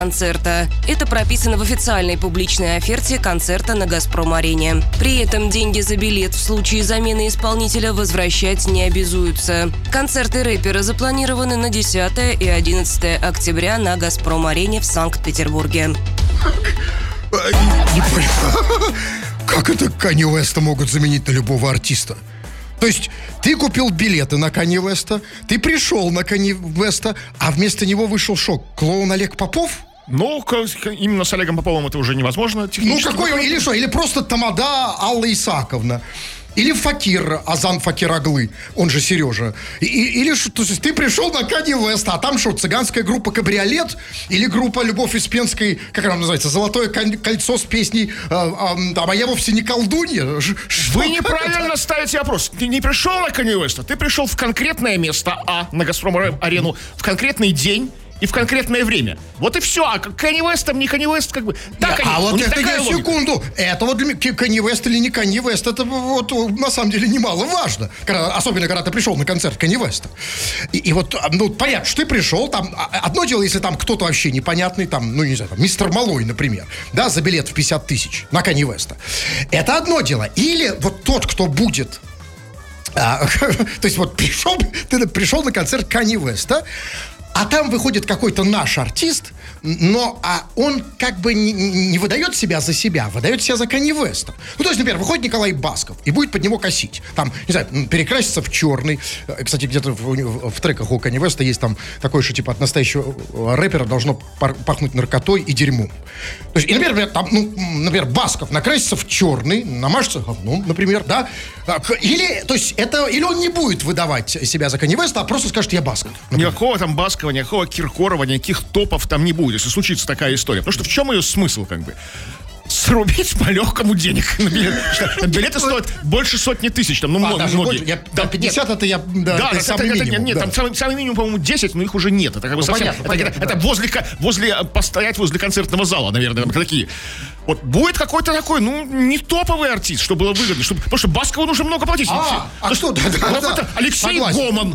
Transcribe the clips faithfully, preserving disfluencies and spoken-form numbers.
концерта. Это прописано в официальной публичной оферте концерта на «Газпром-арене». При этом деньги за билет в случае замены исполнителя возвращать не обязуются. Концерты рэпера запланированы на десятое и одиннадцатое октября на «Газпром-арене» в Санкт-Петербурге. Не понял. Как это Канье Уэста могут заменить на любого артиста? То есть ты купил билеты на Канье Уэста, ты пришел на Канье Уэста, а вместо него вышел шок. Клоун Олег Попов? Ну, именно с Олегом Поповым это уже невозможно технически. Ну, какой, или что, или просто Тамада Алла Исааковна. Или Факир, Азан Факир Аглы, он же Сережа. И, или что, то есть ты пришел на Канье Уэста, а там что, цыганская группа «Кабриолет» или группа Любовь Успенской, как она называется, «Золотое кольцо» с песней а, а, «А я вовсе не колдунья». Что Вы неправильно ставите вопрос. Ты не пришел на Канье Уэста, ты пришел в конкретное место, а, на «Газпром-арену», в конкретный день и в конкретное время. Вот и все. А Канье Уэст там, не Канье Уэст, как бы... Так а они, вот это я секунду. Это вот для меня, Канье Уэст или не Канье Уэст, это вот на самом деле немаловажно. Когда, особенно, когда ты пришел на концерт Канье Уэста. И, и вот, ну, понятно, что ты пришел, там, одно дело, если там кто-то вообще непонятный, там, ну, не знаю, там, мистер Малой, например, да, за билет в пятьдесят тысяч на Канье Уэста. Это одно дело. Или вот тот, кто будет... А, то есть вот пришел, ты пришел на концерт Канье Уэста, а там выходит какой-то наш артист, но а он как бы не, не выдает себя за себя, выдает себя за Канье Уэста. Ну, то есть, например, выходит Николай Басков и будет под него косить. Там, не знаю, перекраситься в черный. Кстати, где-то в, в треках у Канье Уэста есть там такое, что типа от настоящего рэпера должно пахнуть наркотой и дерьмом. То есть, и, например, там, ну, например, Басков накрасится в черный, намажется говном, например, да. Или, то есть, это, или он не будет выдавать себя за Канье Уэста, а просто скажет: я Басков. Например. Никакого там Баскова, никакого Киркорова, никаких топов там не будет, если случится такая история. Потому что в чем ее смысл, как бы? Срубить по-легкому денег на билет. Билеты стоят больше сотни тысяч. Там, ну, а, много, многие. Я, да, пятьдесят нет. Это я, да, да, это, это самый это, минимум. Нет, да. там самый, самый минимум, по-моему, десять, но их уже нет. Это как бы ну, совсем... понятно, это, понятно, это, да. это возле, возле, постоять возле концертного зала, наверное, там такие. Вот будет какой-то такой, ну, не топовый артист, чтобы было выгодно. Чтобы, потому что Баскову нужно много платить. А, а что? Да, да, да. Алексей Согласен. Гоман.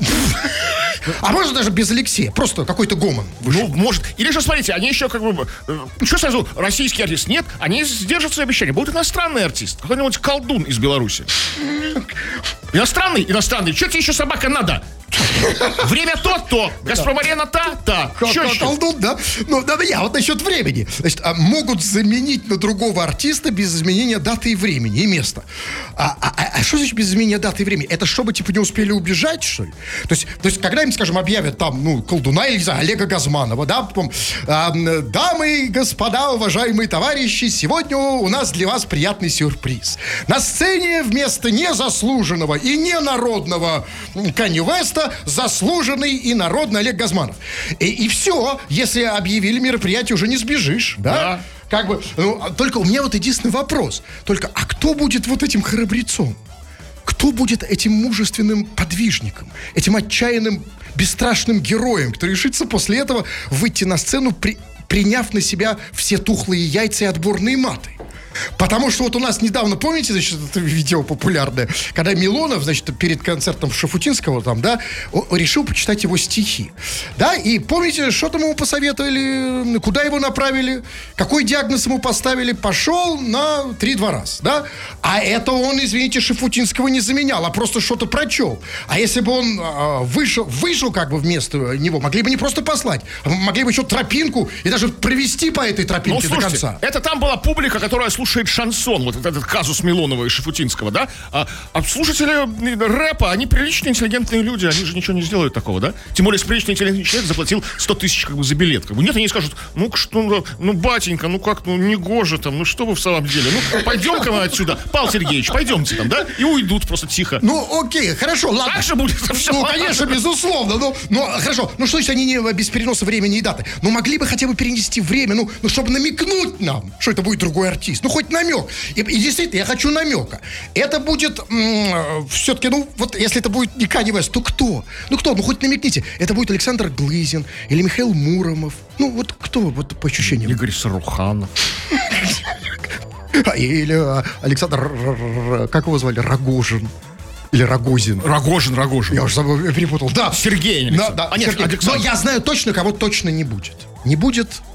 А можно даже без Алексея, просто какой-то Гоман вышел. Ну, может. Или же, смотрите, они еще как бы... Э, что сразу, российский артист? Нет, они сдержат свои обещания. Будет иностранный артист. Какой-нибудь колдун из Беларуси. Иностранный? Иностранный. Что тебе еще, собака, надо? Время то-то. «Газпром-арена» та-та. Что еще? Колдун, да? Ну, да, я вот насчет времени. Значит, а, могут заменить на другого артиста без изменения даты и времени, и места. А, а, а что значит без изменения даты и времени? Это чтобы, типа, не успели убежать, что ли? То есть, то есть когда им, скажем, объявят там, ну, колдуна или, не знаю, Олега Газманова, да, потом, а, дамы и господа, уважаемые товарищи, сегодня у нас для вас приятный сюрприз. На сцене вместо незаслуженного и ненародного Канье Уэста заслуженный и народный Олег Газманов. И, и все, если объявили мероприятие, уже не сбежишь, да? Да. Как бы, ну, только у меня вот единственный вопрос. Только, а кто будет вот этим храбрецом? Кто будет этим мужественным подвижником? Этим отчаянным, бесстрашным героем, кто решится после этого выйти на сцену, при, приняв на себя все тухлые яйца и отборные маты? Потому что вот у нас недавно, помните, значит, это видео популярное, когда Милонов, значит, перед концертом Шафутинского там, да, решил почитать его стихи. Да, и помните, что там ему посоветовали, куда его направили, какой диагноз ему поставили? Пошел на три-два раз, да? А это он, извините, Шафутинского не заменял, а просто что-то прочел. А если бы он э, вышел, вышел как бы вместо него, могли бы не просто послать, а могли бы еще тропинку и даже провести по этой тропинке, ну, слушайте, до конца. Это там была публика, которая слушает шансон, вот этот казус Милонова и Шафутинского, да? А, а слушатели рэпа, они приличные, интеллигентные люди, они же ничего не сделают такого, да? Тем более, если приличный интеллигентный человек заплатил сто тысяч как бы за билет. Как бы. Нет, они скажут: ну что, ну, батенька, ну как, ну не гоже там, ну что вы в самом деле? Ну, пойдем-ка мы отсюда, Павел Сергеевич, пойдемте там, да? И уйдут просто тихо. Ну, окей, хорошо, ладно. Так же будет все. Ну, конечно, безусловно, ну, ну, хорошо. Ну, что значит, они не без переноса времени и даты? Ну, могли бы хотя бы перенести время, ну, ну чтобы намекнуть нам, что это будет другой артист. Ну, хоть намек. И, и действительно, я хочу намека. Это будет м- все-таки, ну, вот если это будет не Канье Уэст, то кто? Ну, кто? Ну, хоть намекните. Это будет Александр Глызин или Михаил Муромов. Ну, вот кто, вот по ощущениям? Игорь Саруханов. Или Александр, как его звали? Рогожин. Или Рогозин. Рогожин, Рогожин. Я уже забыл, перепутал. Да. Сергей. Да, да. А нет, Сергей. Но я знаю точно, кого точно не будет. Не будет